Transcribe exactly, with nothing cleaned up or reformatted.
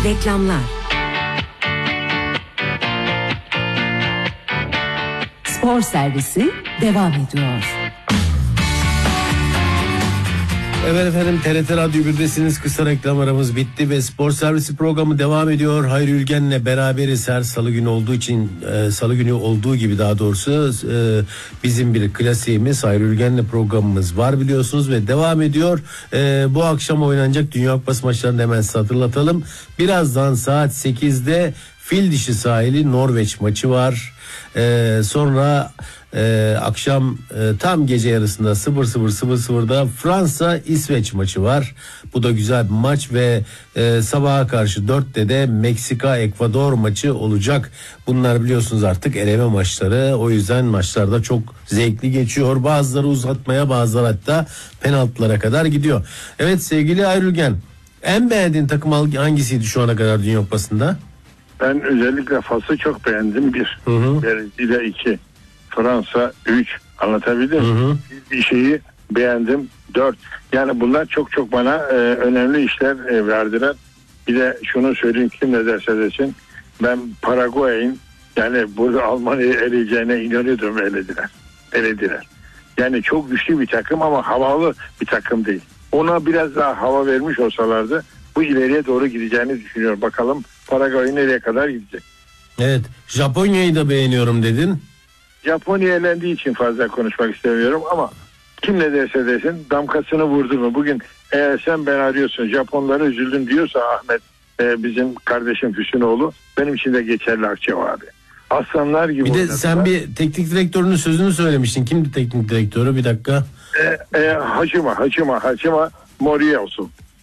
Reklamlar. Spor servisi devam ediyor. Evet efendim, T R T Radyo birdesiniz. Kısa reklam aramız bitti ve spor servisi programı devam ediyor. Hayri Ülgen'le beraberiz. Her salı günü olduğu için e, salı günü olduğu gibi daha doğrusu e, bizim bir klasiğimiz Hayri Ülgen'le programımız var biliyorsunuz ve devam ediyor. E, bu akşam oynanacak Dünya Kupası maçlarını hemen size hatırlatalım. Birazdan saat sekizde Fil Dişi Sahili Norveç maçı var. E, sonra Ee, akşam e, tam gece yarısında sıfır sıfır sıfır sıfırda Fransa İsveç maçı var. Bu da güzel bir maç ve e, sabaha karşı dörtte de Meksika Ekvador maçı olacak. Bunlar biliyorsunuz artık eleme maçları. O yüzden maçlarda çok zevkli geçiyor. Bazıları uzatmaya, bazıları hatta penaltılara kadar gidiyor. Evet sevgili Ayrülgen, en beğendiğin takım hangisiydi şu ana kadar Dünya Kupası'nda? Ben özellikle Fas'ı çok beğendim. Bir, Brezilya iki. Fransa üç, anlatabildim mi? Bir şeyi beğendim dört. Yani bunlar çok çok bana e, önemli işler e, verdiler. Bir de şunu söyleyeyim, kim ne derse desin, ben Paraguay'ın yani burada Almanya'yı eleyeceğine inanıyordum, elediler. Elediler. Yani çok güçlü bir takım ama havalı bir takım değil. Ona biraz daha hava vermiş olsalardı bu ileriye doğru gideceğini düşünüyorum. Bakalım Paraguay nereye kadar gidecek. Evet, Japonya'yı da beğeniyorum dedin. Japonya elendiği için fazla konuşmak istemiyorum ama kim ne derse desin damgasını vurdu mu? Bugün eğer sen ben arıyorsun, Japonlara üzüldüm diyorsa Ahmet, e, bizim kardeşim Füsunoğlu, benim için de geçerli Akçe abi. Aslanlar gibi. Bir de oynadılar. sen bir teknik direktörünün sözünü söylemiştin. Kimdi teknik direktörü? Bir dakika. E, e, Hacıma, Hacıma, Hacıma Moriya olsun.